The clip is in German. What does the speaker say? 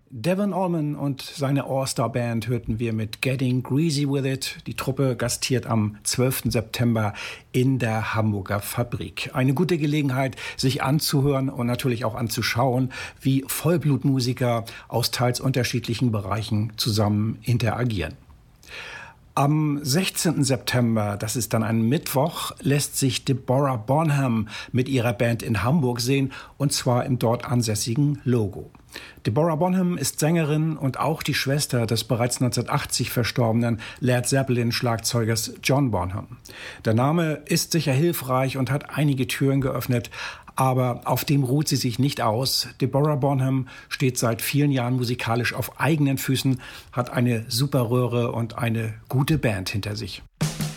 Devon Allman und seine All-Star-Band hörten wir mit Getting Greasy With It. Die Truppe gastiert am 12. September in der Hamburger Fabrik. Eine gute Gelegenheit, sich anzuhören und natürlich auch anzuschauen, wie Vollblutmusiker aus teils unterschiedlichen Bereichen zusammen interagieren. Am 16. September, das ist dann ein Mittwoch, lässt sich Deborah Bonham mit ihrer Band in Hamburg sehen, und zwar im dort ansässigen Logo. Deborah Bonham ist Sängerin und auch die Schwester des bereits 1980 verstorbenen Led Zeppelin-Schlagzeugers John Bonham. Der Name ist sicher hilfreich und hat einige Türen geöffnet, aber auf dem ruht sie sich nicht aus. Deborah Bonham steht seit vielen Jahren musikalisch auf eigenen Füßen, hat eine super Röhre und eine gute Band hinter sich.